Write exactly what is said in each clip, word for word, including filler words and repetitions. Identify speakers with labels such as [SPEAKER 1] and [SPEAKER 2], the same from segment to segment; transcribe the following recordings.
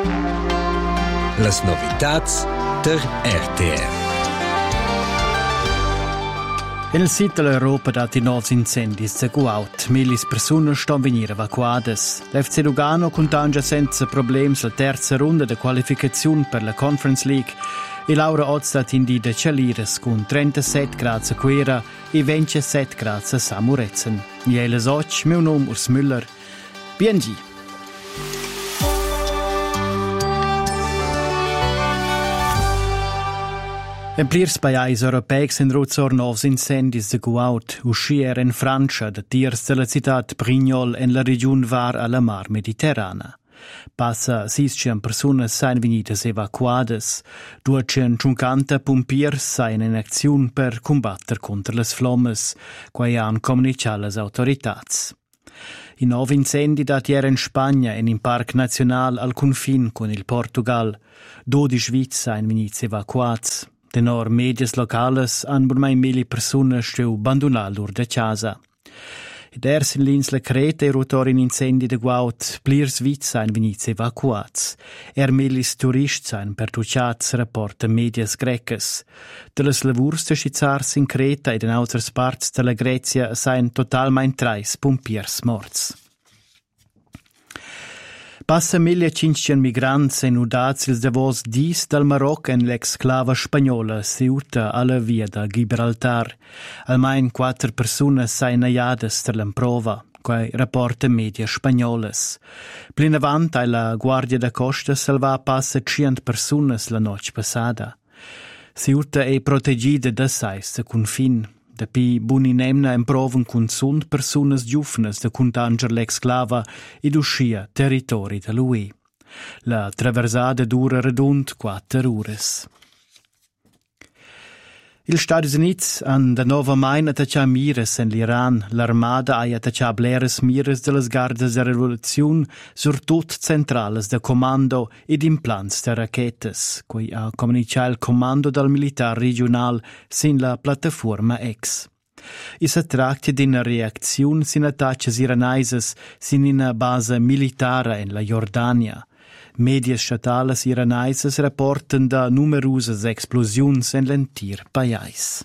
[SPEAKER 1] Las novitats der R T R.
[SPEAKER 2] Il sito dell'Europa dat i novs incendis de Guaut. Millis persunas ston venir evacuadas. L'F C Lugano contangia senza problems la terza runda de qualificazione per la Conference League e Laura Odstat indi de Cialires con trentasette gradi a Quera e ventisette gradi a Samurezen. Mieles och, meu nom Urs Müller. Biengi. En plirs païs europeics en ruzzor novs incendis de Guaut, uscier en Francia, de tiers de la citat Brignoles en la region Var a la Mar Mediterrana. Passa siscien personas sain venidas evacuadas, duecentocinquanta pompiers sain in acziun per combatter contra las flommes, quai han comunicat las autoritats. I nov incendi dat ier in Spagna en in Parc Nacional al confin con il Portugal, dodici vits sain venits evacuats. Tenor medias locales han burmai mili personas steu abandonar lur de casa. Ed ers in l'insla Creta e rotor in incendi de Guaut, plirs vits sain venits evacuats. Er milis turists sain pertuciats, rapporta medias grecas. De las lavurs de schizars in Creta ed in autras parts de la Grecia sain totalmein trais pompiers morts. Passa millecinquecento migrants en udats ils davos dis dal Maroc en l'exclava spagnola Ceuta alla via da Gibraltar. Almain quattro personas sain aiadas ter l'emprova, quai rapporta media spagnolas. Plin avant ai la Guardia da Costa salva passa cient personas la noche passada. Ceuta è protegida da sais de confin. Dapi buninemna emproven cun sunt personas giufnas de contanger l'exclava ed uscia territori de l'U E. La traversada dura redund quattro ures. Il Stati Units han da nova main attaccià mires en l'Iran. L'armada ha attaccià bleres mires de las gardas de revoluziun sur tut centrales de comando ed implants de rachetes, cui ha comunicat il comando dal militar regional sin la plataforma X. I si tracta d'ina reacziun sin attaccias iranaises sin ina base militara en la Jordania. Medias statales iranaises rapporten da numerosas explosions en l'entir paiais.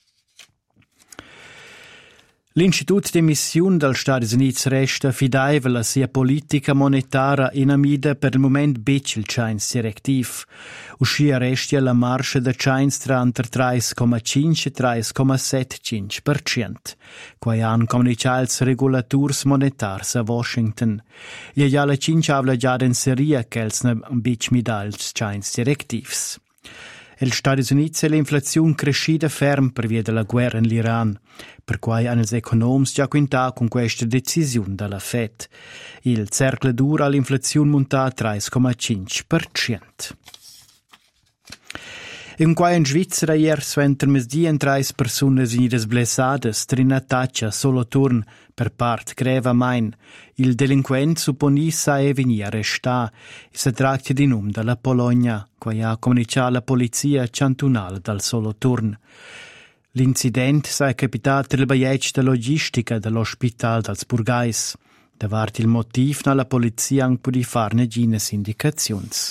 [SPEAKER 2] L'Institut de Missiun dels Stati Units resta fidaivel a sia politica monetara in amida per il moment bec il Chines directiv. Uscia restia la marscia de Chines tra entre tre comma cinque e tre comma settantacinque per cento, quai han comunicat ils regulaturs monetars a Washington. Gli alla cinque avla già in seria che els ne bec midals Chines directivs. Els Stati Units e l'inflazione crescida ferm per via della guerra in l'Iran, per quai hanno els economs già quintà con questa decisione dalla Fed. Il cercle dur all'inflazione monta a tre comma cinque per cento. In quai in Svizzera ier suenter mesdì en trais personas venidas blessadas trin attaccia solo turn per part greva main. Il delinquent supponi sa e veni arrestà e si tracta di num dalla Polonia, quai ha comunicat la polizia cantonale dal solo turn. L'incident sa è capitato il baiec de logistica dell'ospital dals Burgais. Davart il motiv na la polizia ang pudi farne gines indicazions.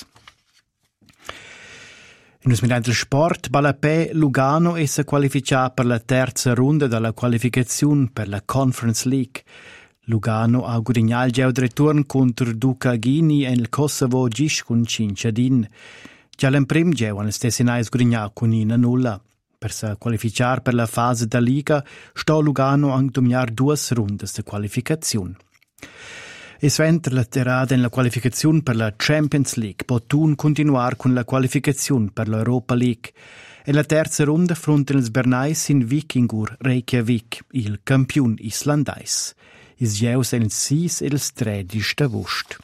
[SPEAKER 2] In usmirante il sport, Balapè Lugano è si qualificato per la terza ronda della qualificazione per la Conference League. Lugano ha guadagnato il geo di ritorno contro Duca Ghini e il Kosovo gis con Cinciadin. Già l'emprim geo hanno stessi nais guadagnato con Ina nulla. Per si qualificare per la fase da Liga, sta Lugano a dominare due ronde di qualificazione. E sventer la terada in la qualificazione per la Champions League potun continuare con la qualificazione per l'Europa League. E la terza ronda fronten ils Bernais in Vikingur Reykjavik, il campion islandais. Is jeus en sis e ils tredici d'agosto.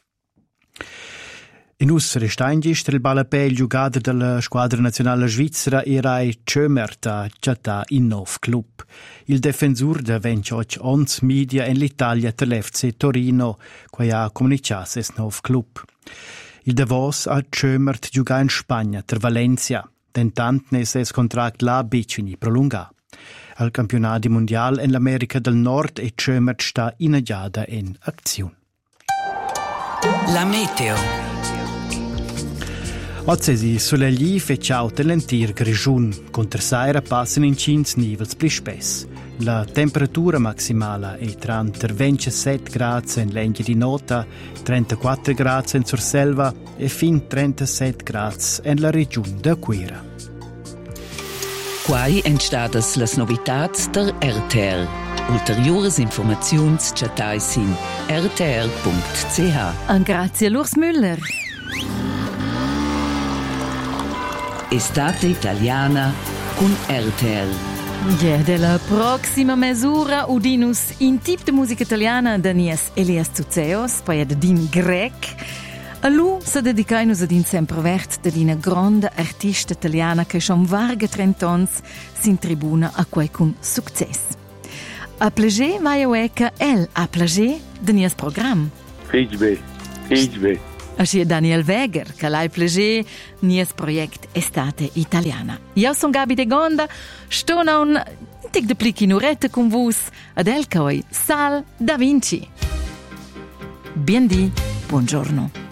[SPEAKER 2] In us restaingist il Balapè il giocatore della squadra nazionale svizzera Eray Tschömert a chattà in nov club. Il difensor da ventioch ons media in l'Italia per l'F C Torino, quai ha comunicato es nov club. Il Davos a Tschömert gioca in Spagna ter Valencia, tentant ne ses contract la bicini prolunga. Al campionato mondiale in l'America del Nord e Tschömert sta inagiada in azione.
[SPEAKER 3] La meteo.
[SPEAKER 2] Ozzesi sulla gli feciau talentir grigiun, contra saira passen in cins nivels pli spess. La temperatura maximala è tra ventisette gradi in Lenghia di Nota, trentaquattro gradi in Surselva e fin trentasette gradi in la regione de Quira.
[SPEAKER 3] Quai entstadas las novitats der R T R. Ulteriores informaziuns chatai sin r t r punct c h.
[SPEAKER 4] Und grazie Lurs Müller.
[SPEAKER 3] Estate italiana con R T R.
[SPEAKER 4] Ja, della prossima mesura udinus in tip de musica italiana Danies Elias Zuzeos, poi de din grec. A lui si dedicainus ad in semprevert de una grande artista italiana che schon varga trentons sin tribuna a quei con success. A plagé vai ueca el a plagé Danies program.
[SPEAKER 5] Fich be, fich be.
[SPEAKER 4] Aschi Daniel Weger, che l'ha plagé nies project Estate Italiana. Io son Gabi de Gonda, sto non tic de plichi nurette con vus ad el coi Sal da Vinci. Bien di, buongiorno.